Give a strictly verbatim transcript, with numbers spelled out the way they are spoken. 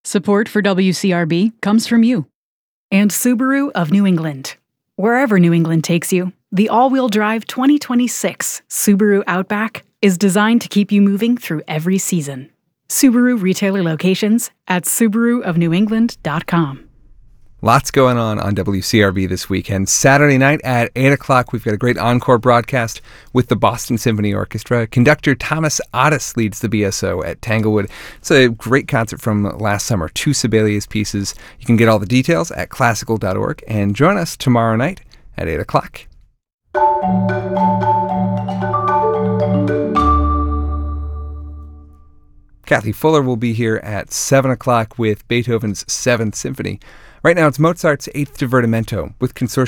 Support for W C R B comes from you. And Subaru of New England. Wherever New England takes you, the all-wheel drive twenty twenty-six Subaru Outback is designed to keep you moving through every season. Subaru retailer locations at subaru of new england dot com. Lots going on on W C R B this weekend. Saturday night at eight o'clock, we've got a great encore broadcast with the Boston Symphony Orchestra. Conductor Thomas Otis leads the B S O at Tanglewood. It's a great concert from last summer, two Sibelius pieces. You can get all the details at classical dot org and join us tomorrow night at eight o'clock. Kathy Fuller will be here at seven o'clock with Beethoven's Seventh Symphony. Right now, it's Mozart's Eighth Divertimento with Consortium